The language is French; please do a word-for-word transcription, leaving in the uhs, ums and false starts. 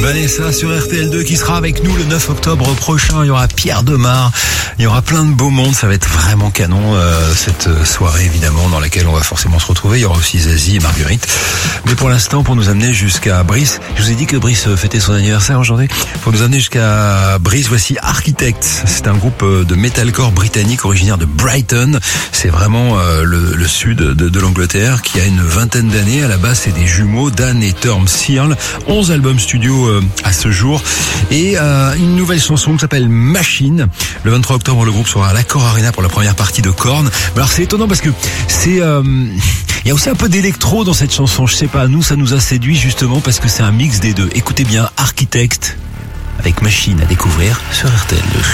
Vanessa sur R T L deux qui sera avec nous le neuf octobre prochain. Il y aura Pierre Demar, il y aura plein de beaux mondes. Ça va être vraiment canon euh, cette soirée évidemment dans laquelle on va forcément se retrouver. Il y aura aussi Zazie et Marguerite. Mais pour l'instant, pour nous amener jusqu'à Brice, je vous ai dit que Brice fêtait son anniversaire aujourd'hui. Pour nous amener jusqu'à Brice, voici Architects. C'est un groupe de metalcore britannique originaire de Brighton. C'est vraiment euh, le, le sud de, de l'Angleterre qui a une vingtaine d'années. À la base, c'est des jumeaux, Dan et Torm Searle. onze albums studio euh, à ce jour. Et euh, une nouvelle chanson qui s'appelle Machine. Le vingt-trois octobre, le groupe sera à l'Accor Arena pour la première partie de Korn. Alors c'est étonnant parce que c'est... Euh, il y a aussi un peu d'électro dans cette chanson. Je sais pas, nous, ça nous a séduit justement parce que c'est un mix des deux. Écoutez bien, Architect avec Machine à découvrir sur R T L deux.